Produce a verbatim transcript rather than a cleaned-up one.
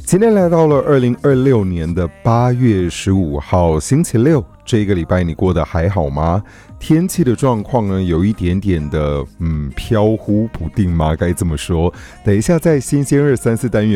今天来到了二零二六年的八月十五号星期六，这个礼拜你过得还好吗？天气的状况呢，有一点点的嗯飘忽不定吗？该这么说。等一下在新鲜二三四单元